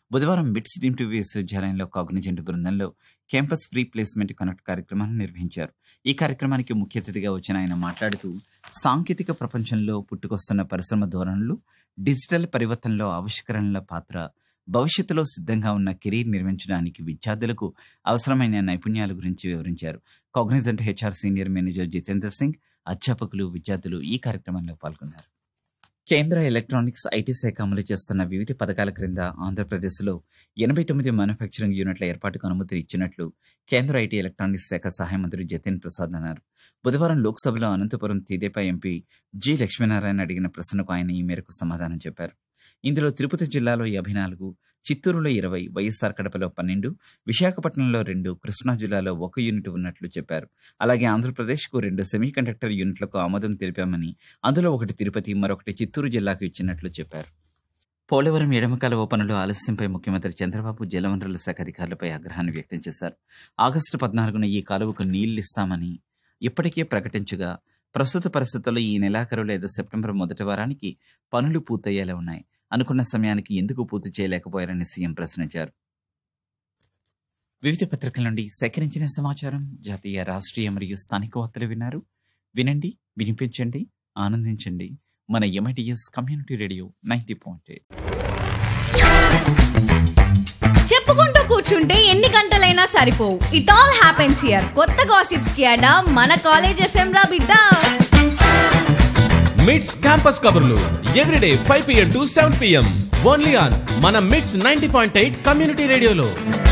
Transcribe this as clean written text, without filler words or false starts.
బుధవారం bits deem to విశ్వవిద్యాలయంలో Cognizant బృందంలో క్యాంపస్ ఫ్రీ ప్లేస్మెంట్ కనెక్ట్ కార్యక్రమాన్ని నిర్వహించారు. ఈ కార్యక్రమానికి ముఖ్య అతిథిగా వచ్చిన ఆయన మాట్లాడుతూ సాంకేతిక ప్రపంచంలో పుట్టుకొస్తున్న పరిశ్రమ ధోరణులు, డిజిటల్ పరివర్తనలో ఆవిష్కరణల పాత్ర, భవిష్యత్తులో సిద్ధంగా ఉన్న కెరీర్ నిర్మించడానికి విద్యార్థులకు అవసరమైన నైపుణ్యాల గురించి వివరించారు. Cognizant HR senior manager Jitendra Singh, అధ్యాపకులు, విద్యార్థులు ఈ కార్యక్రమంలో పాల్గొన్నారు. కేంద్ర ఎలక్ట్రానిక్స్ ఐటీ శాఖ అమలు చేస్తున్న వివిధ పథకాల క్రింద ఆంధ్రప్రదేశ్లో 89 మ్యానుఫ్యాక్చరింగ్ యూనిట్ల ఏర్పాటుకు అనుమతి ఇచ్చినట్లు కేంద్ర ఐటీ ఎలక్ట్రానిక్స్ శాఖ సహాయ మంత్రి జితేంద్ర ప్రసాద్ అన్నారు. బుధవారం లోక్సభలో అనంతపురం తెదేపా ఎంపీ జి లక్ష్మీనారాయణ అడిగిన ప్రశ్నకు ఆయన ఈ మేరకు సమాధానం చెప్పారు. ఇందులో తిరుపతి జిల్లాలో 54, చిత్తూరులో 20, వైఎస్ఆర్ కడపలో 12, విశాఖపట్నంలో 2, కృష్ణా జిల్లాలో 1 యూనిట్ ఉన్నట్లు చెప్పారు. అలాగే ఆంధ్రప్రదేశ్కు 2 సెమీ కండక్టర్ యూనిట్లకు ఆమోదం తెలిపామని, అందులో ఒకటి తిరుపతి, మరొకటి చిత్తూరు జిల్లాకు ఇచ్చినట్లు చెప్పారు. పోలవరం ఎడమకాలువ పనుల ఆలస్యంపై ముఖ్యమంత్రి చంద్రబాబు జలవనరుల శాఖ అధికారులపై ఆగ్రహాన్ని వ్యక్తం చేశారు. ఆగస్టు 14న ఈ కాలువకు నీళ్లిస్తామని ఇప్పటికే ప్రకటించగా ప్రస్తుత పరిస్థితుల్లో ఈ నెలాఖరు లేదా సెప్టెంబర్ మొదటి వారానికి పనులు పూర్తయ్యేలా ఉన్నాయి. అనుకున్న సమయానికి ఎందుకు పూర్తి చేయలేకపోయారని సీఎం ప్రశ్నించారు. వివిధ పత్రికల నుండి సేకరించిన సమాచారం, జాతీయ, రాష్ట్రీయ మరియు స్థానిక వార్తలు విన్నారు. వినండి, వినిపించండి, ఆనందించండి. మన ఎంఐటిఎస్ కమ్యూనిటీ రేడియో 90.8. చెప్పుకుంటూ కూర్చుంటే ఎన్ని గంటలైనా సరిపోవు. It all happens here. కొత్త గాసిప్స్ కి అడా మన కాలేజ్ ఎఫ్ఎం రా బిడ్డ. మిడ్స్ క్యాంపస్ కబుర్లు everyday 5 PM to 7 PM only on మన మిడ్స్ 90.8 కమ్యూనిటీ రేడియోలో.